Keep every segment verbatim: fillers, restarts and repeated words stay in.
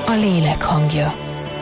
a lélek hangja.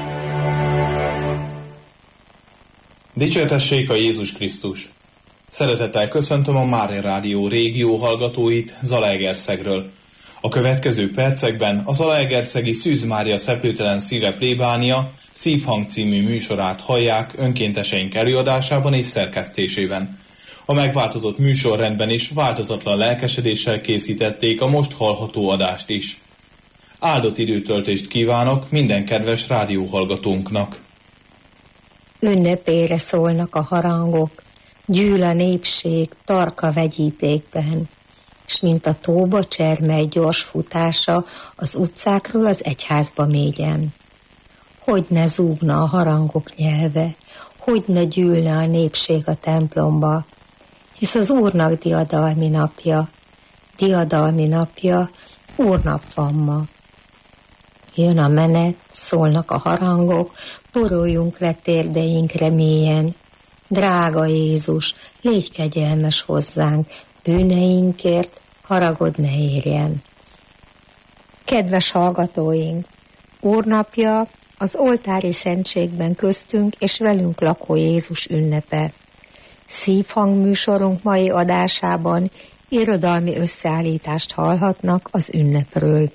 Dicsértessék a Jézus Krisztus! Szeretettel köszöntöm a Mária Rádió régió hallgatóit Zalaegerszegről. A következő percekben a zalaegerszegi Szűz Mária Szeplőtelen Szíve plébánia Szívhang című műsorát hallják önkénteseink előadásában és szerkesztésében. A megváltozott műsorrendben is változatlan lelkesedéssel készítették a most hallható adást is. Áldott időtöltést kívánok minden kedves rádióhallgatónknak! Ünnepére szólnak a harangok, gyűl a népség tarka vegyítékben, s mint a tóba csermely gyors futása az utcákról az egyházba mégyen. Hogy ne zúgna a harangok nyelve, hogy ne gyűlne a népség a templomba, hisz az Úrnak diadalmi napja, diadalmi napja, Úrnap van ma. Jön a menet, szólnak a harangok, boruljunk le térdeinkre mélyen. Drága Jézus, légy kegyelmes hozzánk, bűneinkért haragod ne érjen. Kedves hallgatóink, Úrnapja az oltári szentségben köztünk és velünk lakó Jézus ünnepe. Szívhang műsorunk mai adásában irodalmi összeállítást hallhatnak az ünnepről.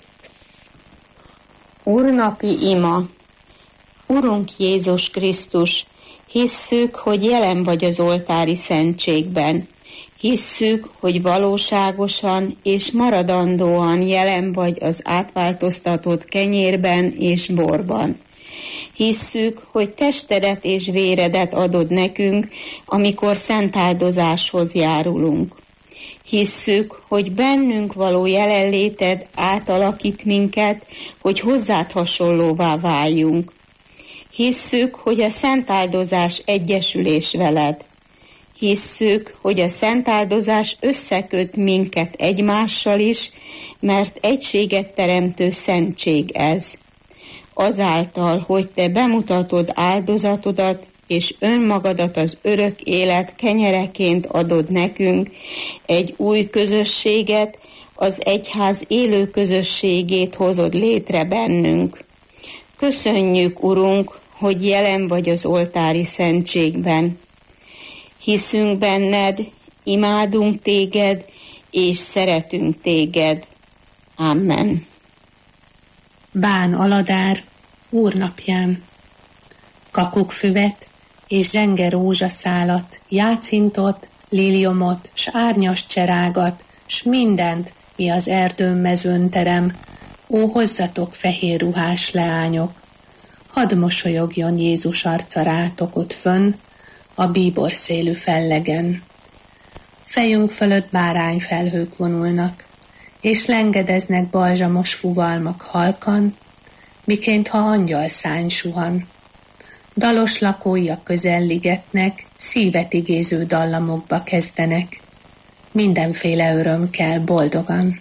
Úrnapi ima. Urunk Jézus Krisztus, hisszük, hogy jelen vagy az oltári szentségben. Hisszük, hogy valóságosan és maradandóan jelen vagy az átváltoztatott kenyérben és borban. Hisszük, hogy testedet és véredet adod nekünk, amikor szentáldozáshoz járulunk. Hisszük, hogy bennünk való jelenléted átalakít minket, hogy hozzád hasonlóvá váljunk. Hisszük, hogy a szentáldozás egyesülés veled. Hisszük, hogy a szentáldozás összeköt minket egymással is, mert egységet teremtő szentség ez. Azáltal, hogy te bemutatod áldozatodat, és önmagadat az örök élet kenyereként adod nekünk, egy új közösséget, az egyház élő közösségét hozod létre bennünk. Köszönjük, Urunk, hogy jelen vagy az oltári szentségben. Hiszünk benned, imádunk téged, és szeretünk téged. Amen. Bán Aladár Úrnapján. Kakukfüvet és zsenge rózsaszálat, jácintot, liliomot, s árnyas cserágat, s mindent, mi az erdőn mezőn terem. Ó, hozzatok fehér ruhás leányok! Hadd mosolyogjon Jézus arca rátok ott fönn, a bíborszélű fellegen. Fejünk fölött bárányfelhők vonulnak, és lengedeznek balzsamos fuvalmak halkan, miként ha angyalszány suhan. Dalos lakói a közelligetnek, szívet igéző dallamokba kezdenek. Mindenféle öröm kell boldogan.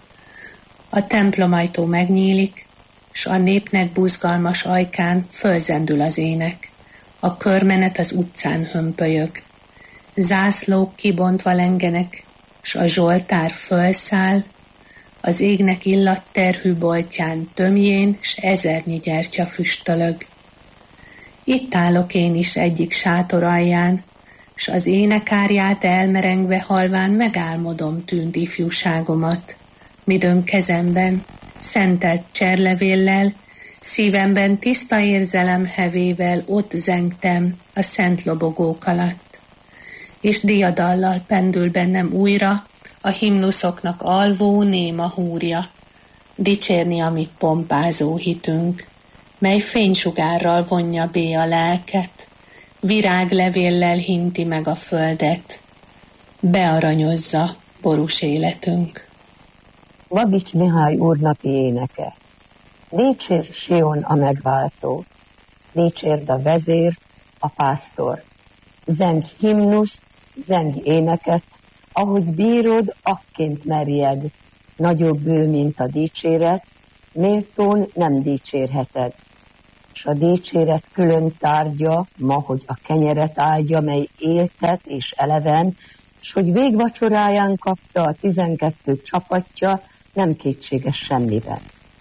A templomajtó megnyílik, s a népnek buzgalmas ajkán fölzendül az ének. A körmenet az utcán hömpölyög. Zászlók kibontva lengenek, s a zsoltár fölszáll, az égnek illatterhű boltján tömjén, s ezernyi gyertya füstölög. Itt állok én is egyik sátor alján, s az énekárját elmerengve halván megálmodom tűnt ifjúságomat. Midőn kezemben, szentelt cserlevéllel, szívemben tiszta érzelem hevével ott zengtem a szent lobogók alatt. És diadallal pendül bennem újra a himnuszoknak alvó néma húrja, dicsérni a mi pompázó hitünk, mely fénysugárral vonja bé a lelket, viráglevéllel hinti meg a földet, bearanyozza borús életünk. Babics Mihály úrnapi éneke. Dicsérd Sion a megváltó, dicsérd a vezért, a pásztor. Zeng himnuszt, zeng éneket, ahogy bírod, akként merjed. Nagyobb bő, mint a dicséret, méltón nem dicsérheted. S a dicséret külön tárgya, ma, hogy a kenyeret áldja, mely éltet és eleven, s hogy végvacsoráján kapta a tizenkettő csapatja, nem kétséges semmiben.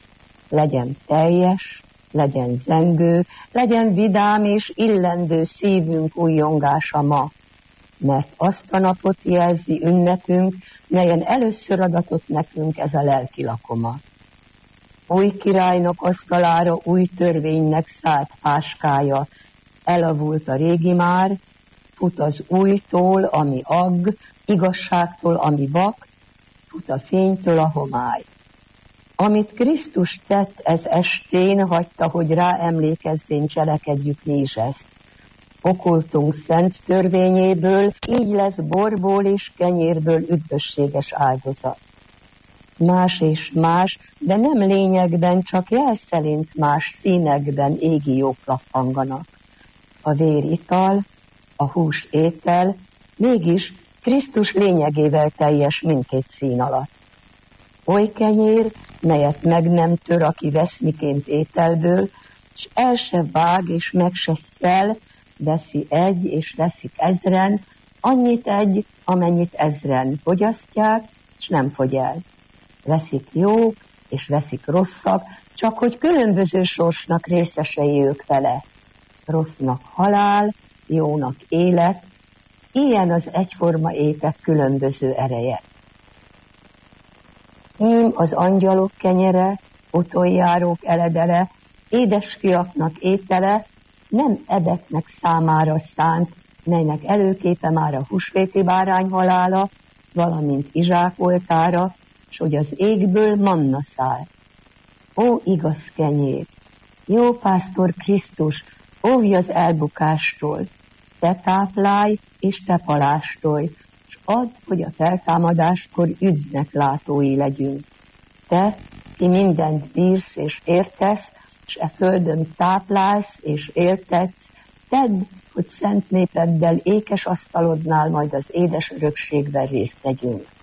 legyen teljes, legyen zengő, legyen vidám és illendő szívünk újjongása ma, mert azt a napot jelzi ünnepünk, melyen először adatott nekünk ez a lelki lakoma. Új királynak asztalára új törvénynek szállt páskája, elavult a régi már, fut az újtól, ami agg, igazságtól, ami vak, fut a fénytől a homály. Amit Krisztus tett ez estén, hagyta, hogy rá emlékezzén, cselekedjük mi is ezt. Okultunk szent törvényéből, így lesz borból és kenyérből üdvösséges áldozat. Más és más, de nem lényegben, csak jelszerint más színekben égi jók lappanganak. A vér ital, a hús étel, mégis Krisztus lényegével teljes mindkét szín alatt. Oly kenyér, melyet meg nem tör, aki vesz miként ételből, s el se vág, és meg se szel, veszi egy, és veszik ezren, annyit egy, amennyit ezren fogyasztják, s nem fogy el. Veszik jók, és veszik rosszak, csak hogy különböző sorsnak részesei ők vele. Rossznak halál, jónak élet, ilyen az egyforma étek különböző ereje. Ím az angyalok kenyere, utoljárók eledele, édesfiaknak étele, nem ebeknek számára szánt, melynek előképe már a húsvéti bárány halála, valamint Izsák oltára, s hogy az égből manna száll. Ó, igaz kenyér! Jó pásztor Krisztus, óvj az elbukástól, te táplálj és te palástolj, s add, hogy a feltámadáskor üdvnek látói legyünk. Te, ki mindent bírsz és értesz, s e földön táplálsz és éltetsz, tedd, hogy szent népeddel ékes asztalodnál majd az édes örökségben részt vegyünk.